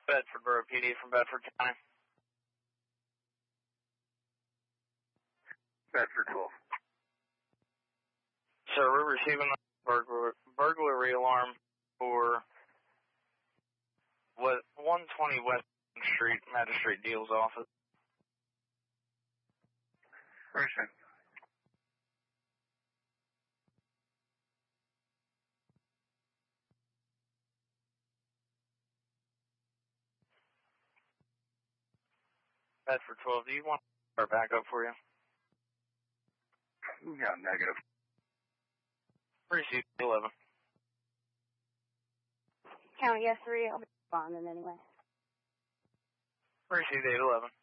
Bedford Borough PD from Bedford County. Bedford 12. Sir, we're receiving a burglary alarm for 120 West Street, Magistrate Deal's office. Person. Bedford 12, do you want our backup for you? Yeah, negative. Received 11. County S3, I'll be responding anyway. Received 811.